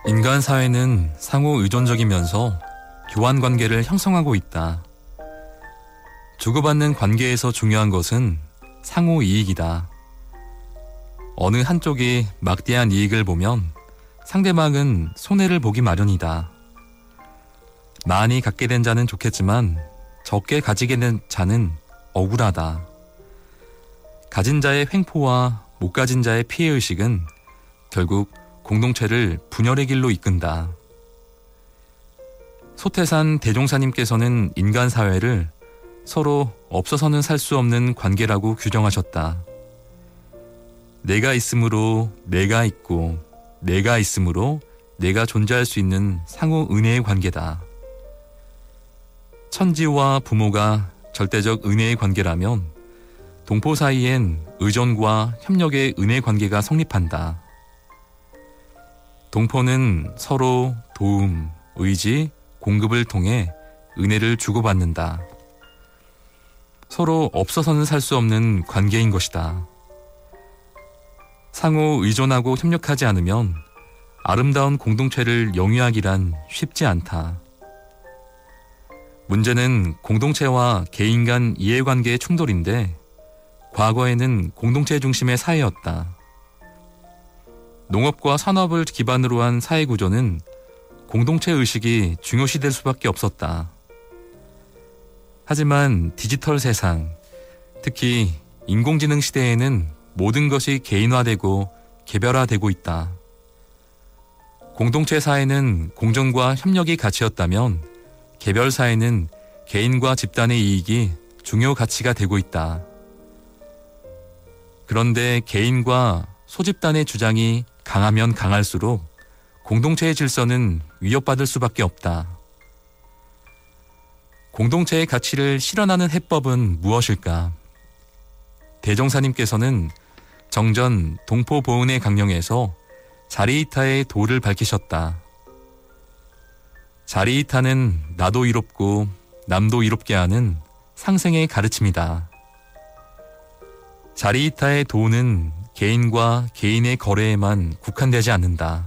인간 사회는 상호 의존적이면서 교환 관계를 형성하고 있다. 주고받는 관계에서 중요한 것은 상호 이익이다. 어느 한쪽이 막대한 이익을 보면 상대방은 손해를 보기 마련이다. 많이 갖게 된 자는 좋겠지만 적게 가지게 된 자는 억울하다. 가진 자의 횡포와 못 가진 자의 피해의식은 결국 공동체를 분열의 길로 이끈다. 소태산 대종사님께서는 인간 사회를 서로 없어서는 살 수 없는 관계라고 규정하셨다. 내가 있으므로 내가 있고 내가 있으므로 내가 존재할 수 있는 상호 은혜의 관계다. 천지와 부모가 절대적 은혜의 관계라면 동포 사이엔 의존과 협력의 은혜 관계가 성립한다. 동포는 서로 도움, 의지, 공급을 통해 은혜를 주고받는다. 서로 없어서는 살 수 없는 관계인 것이다. 상호 의존하고 협력하지 않으면 아름다운 공동체를 영위하기란 쉽지 않다. 문제는 공동체와 개인 간 이해관계의 충돌인데 과거에는 공동체 중심의 사회였다. 농업과 산업을 기반으로 한 사회구조는 공동체 의식이 중요시될 수밖에 없었다. 하지만 디지털 세상, 특히 인공지능 시대에는 모든 것이 개인화되고 개별화되고 있다. 공동체 사회는 공정과 협력이 가치였다면 개별 사회는 개인과 집단의 이익이 중요 가치가 되고 있다. 그런데 개인과 소집단의 주장이 강하면 강할수록 공동체의 질서는 위협받을 수밖에 없다. 공동체의 가치를 실현하는 해법은 무엇일까? 대종사님께서는 정전 동포보은의 강령에서 자리이타의 도를 밝히셨다. 자리이타는 나도 이롭고 남도 이롭게 하는 상생의 가르침이다. 자리이타의 도는 개인과 개인의 거래에만 국한되지 않는다.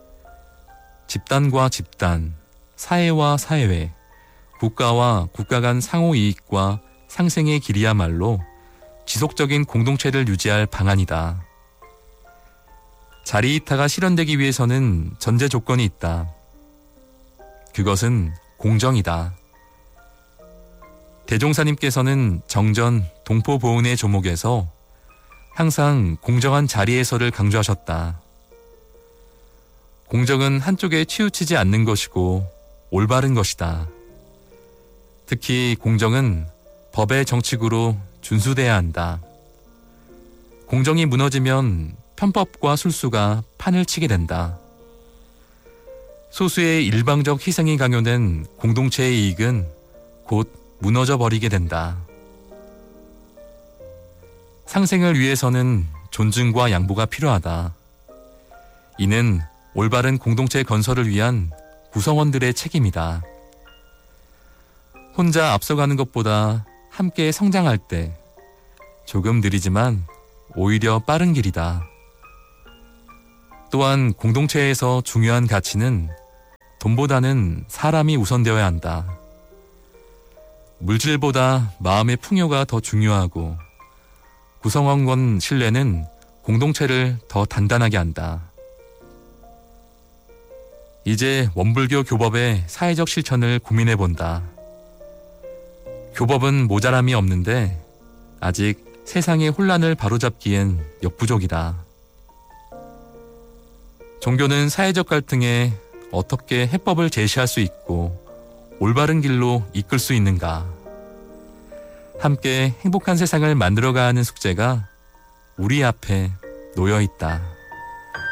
집단과 집단, 사회와 사회, 국가와 국가 간 상호 이익과 상생의 길이야말로 지속적인 공동체를 유지할 방안이다. 자리이타가 실현되기 위해서는 전제 조건이 있다. 그것은 공정이다. 대종사님께서는 정전 동포보은의 조목에서 항상 공정한 자리에서를 강조하셨다. 공정은 한쪽에 치우치지 않는 것이고 올바른 것이다. 특히 공정은 법의 정칙으로 준수돼야 한다. 공정이 무너지면 편법과 술수가 판을 치게 된다. 소수의 일방적 희생이 강요된 공동체의 이익은 곧 무너져 버리게 된다. 상생을 위해서는 존중과 양보가 필요하다. 이는 올바른 공동체 건설을 위한 구성원들의 책임이다. 혼자 앞서가는 것보다 함께 성장할 때 조금 느리지만 오히려 빠른 길이다. 또한 공동체에서 중요한 가치는 돈보다는 사람이 우선되어야 한다. 물질보다 마음의 풍요가 더 중요하고 구성원 간 신뢰는 공동체를 더 단단하게 한다. 이제 원불교 교법의 사회적 실천을 고민해본다. 교법은 모자람이 없는데 아직 세상의 혼란을 바로잡기엔 역부족이다. 종교는 사회적 갈등에 어떻게 해법을 제시할 수 있고 올바른 길로 이끌 수 있는가? 함께 행복한 세상을 만들어가야 하는 숙제가 우리 앞에 놓여 있다.